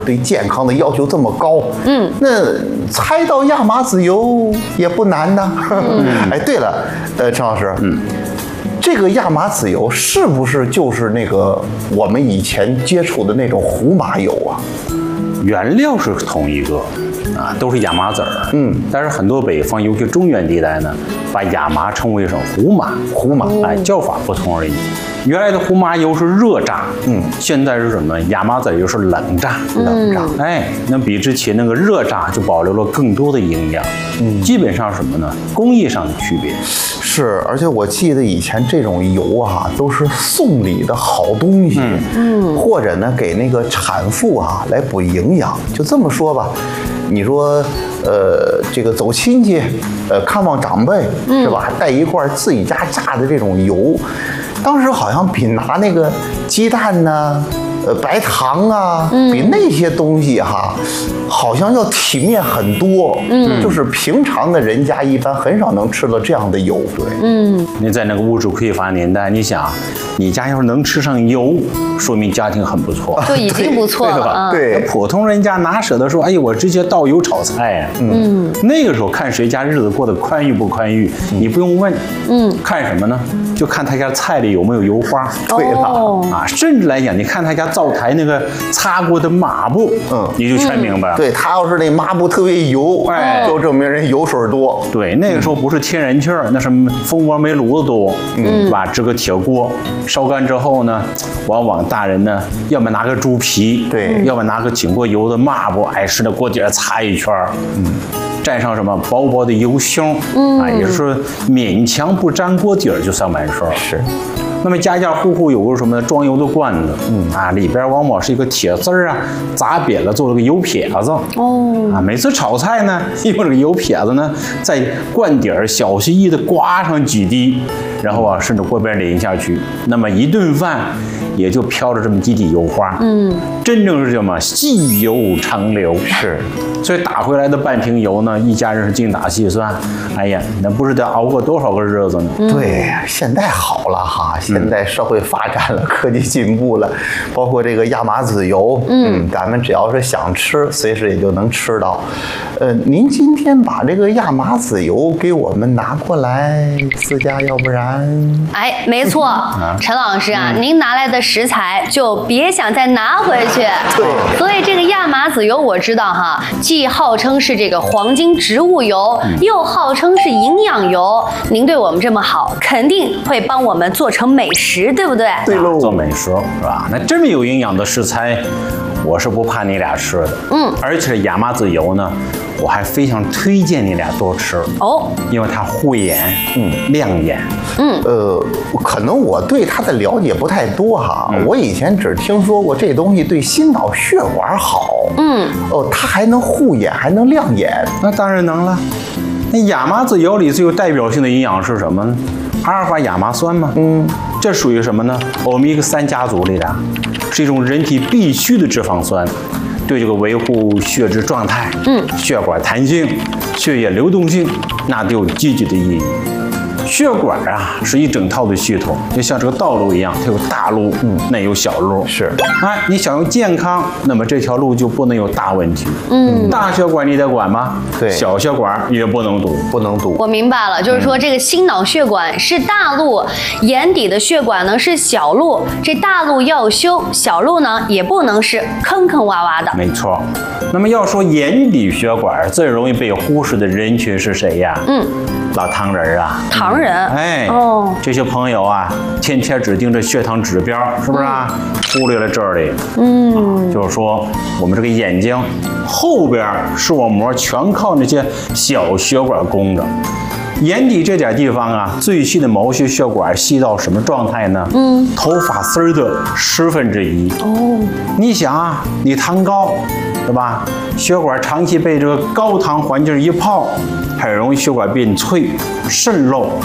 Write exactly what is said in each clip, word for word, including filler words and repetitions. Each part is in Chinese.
对健康的要求这么高，嗯，那猜到亚麻籽油也不难呐。嗯、哎，对了，呃，陈老师，嗯，这个亚麻籽油是不是就是那个我们以前接触的那种胡麻油啊？ 原料是同一个，啊，都是亚麻籽儿，嗯，但是很多北方，尤其中原地带呢，把亚麻称为是胡麻， 胡麻， 哎，叫法不同而已。原来的胡麻油是热榨，嗯，现在是什么？亚麻籽油是冷榨，冷榨，哎，那比之前那个热榨就保留了更多的营养，嗯，基本上什么呢？工艺上的区别。 是，而且我记得以前这种油啊，都是送礼的好东西，嗯，或者呢给那个产妇啊来补营养。就这么说吧，你说，呃，这个走亲戚，呃，看望长辈，是吧？带一罐自己家榨的这种油，当时好像比拿那个鸡蛋呢、呃，白糖啊，比那些东西哈，好像要体面很多。嗯，就是平常的人家一般很少能吃到这样的油。对， 嗯，你在那个物质匮乏年代，你想，你家要是能吃上油，说明家庭很不错， 就已经不错了， 对吧？ 对， 普通人家哪舍得说，哎呦，我直接倒油炒菜呀？嗯，那个时候看谁家日子过得宽裕不宽裕，你不用问，嗯，看什么呢？就看他家菜里有没有油花。 对了， 啊，甚至来讲，你看他家灶台那个擦过的抹布，嗯，你就全明白了。 对，他要是那抹布特别油，哎，就证明人油水多。 对，那个时候不是天然气儿，那是蜂窝煤炉子多，嗯，吧？支个铁锅，烧干之后呢，往往大人呢，要么拿个猪皮， 对， 要么拿个浸过油的抹布，哎，是那锅底擦一圈，嗯。蘸上什么薄薄的油香，嗯，啊，也就是说勉强不沾锅底儿就算完事儿。 是， 那么家家户户有个什么装油的罐子，嗯啊，里边往往是一个铁丝儿啊，砸扁了做了个油撇子。哦，啊，每次炒菜呢，用这个油撇子呢，在罐底儿小心翼翼的刮上几滴，然后啊，顺着锅边淋下去，那么一顿饭也就飘着这么几滴油花。嗯，真正是什么细油长流。 是。 所以打回来的半瓶油呢，一家人是精打细算，哎呀，那不知道熬过多少个日子呢？ 对，现在好了哈，现在社会发展了，科技进步了，包括这个亚麻籽油，嗯，咱们只要是想吃，随时也就能吃到。呃，您今天把这个亚麻籽油给我们拿过来，自家要不然？ 哎，没错，陈老师啊，您拿来的食材就别想再拿回去。 对， 所以这个亚麻籽油我知道哈。既号称是这个黄金植物油，又号称是营养油。您对我们这么好，肯定会帮我们做成美食，对不对？ 对喽， 做美食是吧？那这么有营养的食材，我是不怕你俩吃的。嗯，而且亚麻籽油呢，我还非常推荐你俩多吃哦，因为它护眼，嗯，亮眼。 嗯，呃，可能我对它的了解不太多哈，嗯、我以前只听说过这东西对心脑血管好。嗯，哦，它还能护眼，还能亮眼。 那当然能了。那亚麻籽油里最有代表性的营养是什么呢？阿尔法亚麻酸吗？嗯，这属于什么呢？欧米伽三家族里的，是一种人体必需的脂肪酸，对这个维护血脂状态、嗯，血管弹性、血液流动性，那都有积极的意义。血管啊是一整套的系统，就像这个道路一样，它有大路，嗯，那有小路。 是， 哎，你想要健康，那么这条路就不能有大问题。嗯，大血管你得管吗？ 对， 小血管也不能堵， 不能堵。 我明白了，就是说这个心脑血管是大路，眼底的血管呢是小路，这大路要修，小路呢也不能是坑坑洼洼的。 没错。那么要说眼底血管最容易被忽视的人群是谁呀？嗯。老糖人啊， 糖人， 哎，哦，这些朋友啊，天天只盯着血糖指标，是不是啊？嗯、忽略了这里，嗯、啊，就是说我们这个眼睛后边视网膜全靠那些小血管供着。眼底这点地方啊，最细的毛细血管细到什么状态呢？嗯，头发丝儿的十分之一。哦，你想啊，你糖高，对吧？血管长期被这个高糖环境一泡，很容易血管变脆、渗漏，出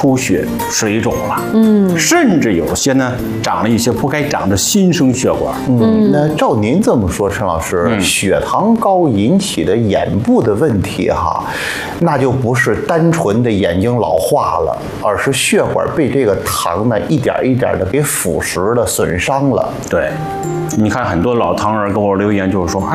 出血、水肿了，嗯，甚至有些呢长了一些不该长的新生血管。 嗯，那照您这么说，陈老师，嗯、血糖高引起的眼部的问题哈，那就不是单纯的眼睛老化了，而是血管被这个糖呢一点一点的给腐蚀了、损伤了。 对，你看很多老糖人给我留言就是说。